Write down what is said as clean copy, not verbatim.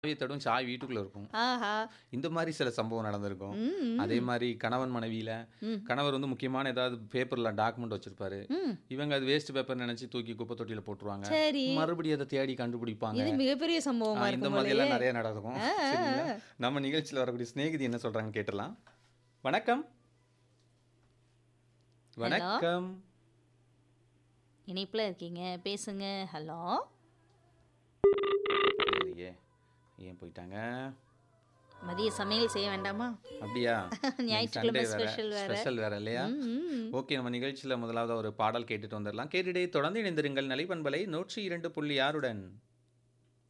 சாவிய தேடும் சாவி வீட்டுக்குள்ள இருக்கும். ஆஹா! இந்த மாரி சில சம்பவம் நடந்திருக்கும். ம், அதே ம், மாரி கணவன் மனைவியில, ம், கணவர் வந்து முக்கியமான ஏதாவது பேப்பர்ல டாக்குமெண்ட் வச்சிருப்பாரு. ம். இவங்க அது வேஸ்ட் பேப்பர்ன்னு நெனச்சு தூக்கி குப்பை தொட்டியில போட்டுருவாங்க. சரி. மறுபடியும் அத தேடி கண்டுபிடிப்பாங்க. இது மிகப்பெரிய சம்பவமா இந்த இருக்கும் போலயே! மாதிரியெல்லாம் நெறைய நடக்கும். ஆ, ஆ, சரிங்களா? ஆ. நம்ம நிகழ்ச்சியில வரக்கூடிய சிநேகிதி என்ன சொல்றாங்கன்னு கேட்டுறலாம். வணக்கம். ஹலோ! வணக்கம். இணைப்புல இருக்கீங்க. பேசுங்க. ஹலோ! இல்லையே! ஏன் போயிட்டாங்க? மதிய சமையல் செய்ய வேண்டாமா? அப்படியா? இன்னைக்கு சண்டே ஞாயிற்றுக்கிழமை வேற. ஸ்பெஷல் வேற. ஸ்பெஷல் வேற இல்லையா? ம், ம். ஓகே. நம்ம நிகழ்ச்சியில முதலாவதா ஒரு பாடல் கேட்டுட்டு வந்துரலாம். கேட்டுட்டே தொடர்ந்து இணைந்திருங்கள். நிலைப்பண்பலை 102.6 உடன்.